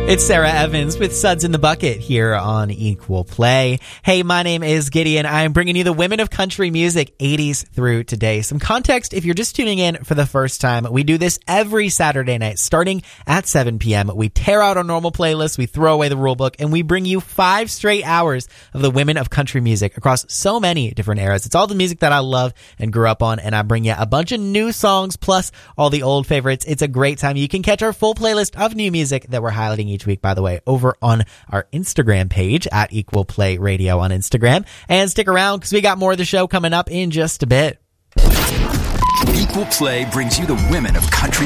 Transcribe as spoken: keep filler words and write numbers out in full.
It's Sarah Evans with Suds in the Bucket here on Equal Play. Hey, my name is Gideon. I'm bringing you the women of country music, eighties through today. Some context if you're just tuning in for the first time. We do this every Saturday night starting at seven p.m. We tear out our normal playlist, we throw away the rule book, and we bring you five straight hours of the women of country music across so many different eras. It's all the music that I love and grew up on, and I bring you a bunch of new songs plus all the old favorites. It's a great time. You can catch our full playlist of new music that we're highlighting each week, by the way, over on our Instagram page at Equal Play Radio on Instagram. And stick around because we got more of the show coming up in just a bit. Equal Play brings you the women of country